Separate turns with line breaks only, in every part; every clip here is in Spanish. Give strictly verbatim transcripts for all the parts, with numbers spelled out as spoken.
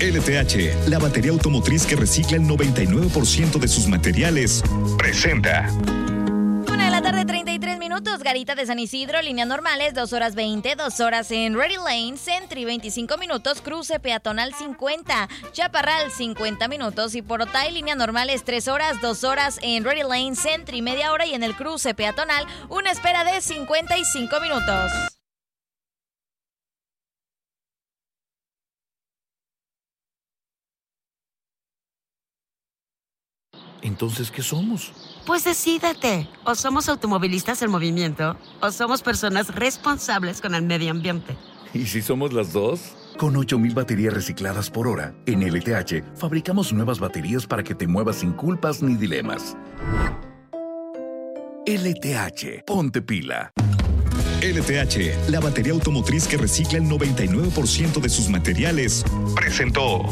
L T H, la batería automotriz que recicla el noventa y nueve por ciento de sus materiales, presenta.
Una de la tarde, treinta y tres minutos. Garita de San Isidro, líneas normales, dos horas veinte, dos horas en Ready Lane, Sentry, veinticinco minutos, cruce peatonal cincuenta, Chaparral, cincuenta minutos y por Otay, líneas normales, tres horas, dos horas en Ready Lane, Sentry, media hora y en el cruce peatonal, una espera de cincuenta y cinco minutos.
Entonces, ¿qué somos?
Pues decídete. O somos automovilistas en movimiento, o somos personas responsables con el medio ambiente.
¿Y si somos las dos?
Con ocho mil baterías recicladas por hora, en L T H fabricamos nuevas baterías para que te muevas sin culpas ni dilemas. L T H, ponte pila.
L T H, la batería automotriz que recicla el noventa y nueve por ciento de sus materiales, presentó.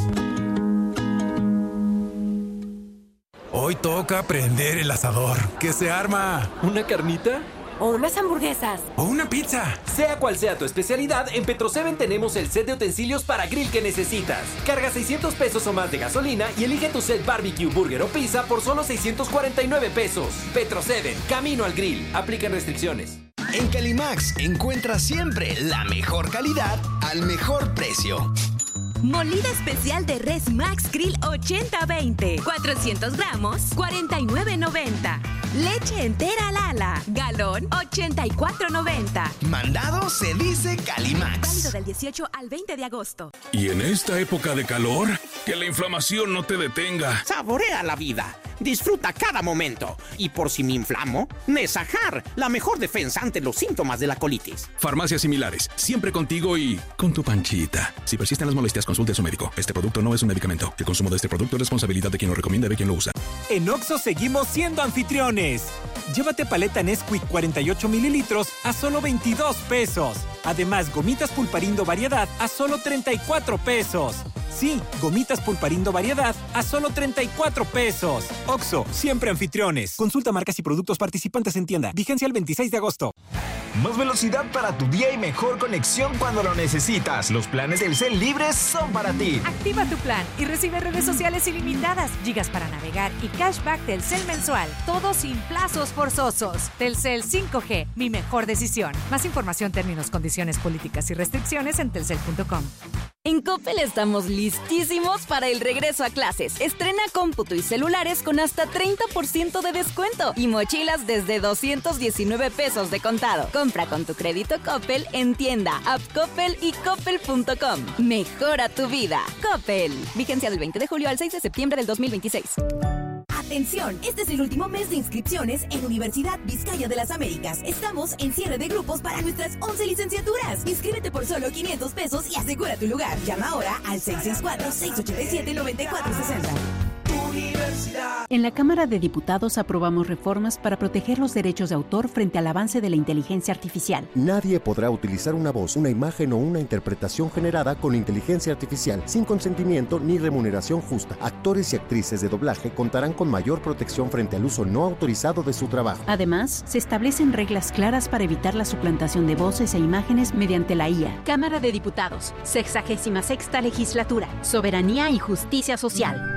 Hoy toca prender el asador. ¿Qué se arma?
¿Una carnita?
O unas hamburguesas.
¿O una pizza?
Sea cual sea tu especialidad, en Petroseven tenemos el set de utensilios para grill que necesitas. Carga seiscientos pesos o más de gasolina y elige tu set barbecue, burger o pizza por solo seiscientos cuarenta y nueve pesos. Petroseven, camino al grill. Aplican restricciones.
En Calimax encuentras siempre la mejor calidad al mejor precio.
Molida especial de Res Max Grill ochenta veinte. cuatrocientos gramos, cuarenta y nueve noventa. Leche entera Lala, galón, ochenta y cuatro noventa.
Mandado se dice Calimax.
Válido del dieciocho al veinte de agosto.
Y en esta época de calor, que la inflamación no te detenga.
Saborea la vida. Disfruta cada momento. Y por si me inflamo, Nesajar, la mejor defensa ante los síntomas de la colitis.
Farmacias similares, siempre contigo y con tu panchita. Si persisten las molestias, consulte a su médico. Este producto no es un medicamento. El consumo de este producto es responsabilidad de quien lo recomienda y de quien lo usa.
En Oxxo seguimos siendo anfitriones. Llévate paleta Nesquik cuarenta y ocho mililitros a solo veintidós pesos. Además, gomitas Pulparindo variedad a solo treinta y cuatro pesos. Sí, gomitas Pulparindo variedad a solo treinta y cuatro pesos. Oxxo, siempre anfitriones. Consulta marcas y productos participantes en tienda. Vigencia el veintiséis de agosto.
Más velocidad para tu día y mejor conexión cuando lo necesitas. Los planes Telcel libres son para ti.
Activa tu plan y recibe redes sociales ilimitadas, gigas para navegar y cashback Telcel mensual. Todo sin plazos forzosos. Telcel cinco G, mi mejor decisión. Más información, términos, condiciones, políticas y restricciones en telcel punto com.
En Coppel estamos listísimos para el regreso a clases. Estrena cómputo y celulares con hasta treinta por ciento de descuento y mochilas desde doscientos diecinueve pesos de contado. Compra con tu crédito Coppel en tienda, app Coppel y coppel punto com. Mejora tu vida. Coppel. Vigencia del veinte de julio al seis de septiembre del dos mil veintiséis.
Atención, este es el último mes de inscripciones en Universidad Vizcaya de las Américas. Estamos en cierre de grupos para nuestras once licenciaturas. Inscríbete por solo quinientos pesos y asegura tu lugar. Llama ahora al seis seis cuatro, seis ocho siete, nueve cuatro seis cero.
Universidad. En la Cámara de Diputados aprobamos reformas para proteger los derechos de autor frente al avance de la inteligencia artificial.
Nadie podrá utilizar una voz, una imagen o una interpretación generada con inteligencia artificial sin consentimiento ni remuneración justa. Actores y actrices de doblaje contarán con mayor protección frente al uso no autorizado de su trabajo.
Además, se establecen reglas claras para evitar la suplantación de voces e imágenes mediante la I A. Cámara de Diputados, sexagésima sexta legislatura, soberanía y justicia social.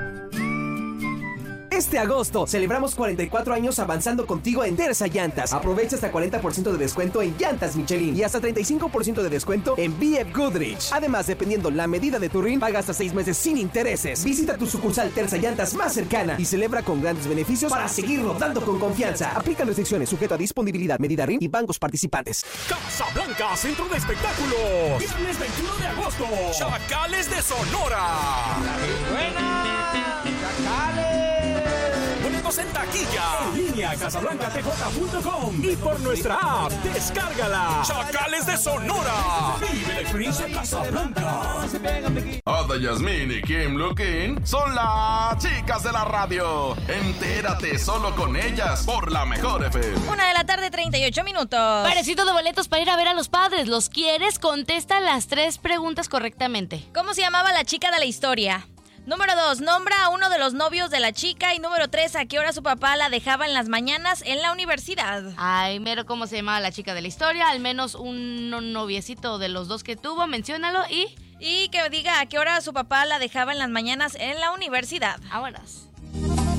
Este agosto celebramos cuarenta y cuatro años avanzando contigo en Terza Llantas. Aprovecha hasta cuarenta por ciento de descuento en llantas Michelin y hasta treinta y cinco por ciento de descuento en B F Goodrich. Además, dependiendo la medida de tu R I N, paga hasta seis meses sin intereses. Visita tu sucursal Terza Llantas más cercana y celebra con grandes beneficios para seguir rodando con confianza. Aplican restricciones sujeto a disponibilidad, medida R I N y bancos participantes.
Casablanca Centro de Espectáculos. Viernes veintiuno de agosto. Chacales de Sonora. La buena. Chacales. Boletos en taquilla. En línea casablanca t j punto com y por nuestra app. Descárgala. Chacales de Sonora. Vive la experiencia Casablanca.
Ada Yasmín y Kim Lukin son las chicas de la radio. Entérate solo con ellas por la mejor F M.
Una de la tarde, treinta y ocho minutos.
Parecito de boletos para ir a ver a los padres. ¿Los quieres? Contesta las tres preguntas correctamente.
¿Cómo se llamaba la chica de la historia? Número dos, nombra a uno de los novios de la chica. Y número tres, ¿a qué hora su papá la dejaba en las mañanas en la universidad?
Ay, mero, ¿cómo se llamaba la chica de la historia? Al menos un noviecito de los dos que tuvo, menciónalo y
Y que diga a qué hora su papá la dejaba en las mañanas en la universidad.
Ahora.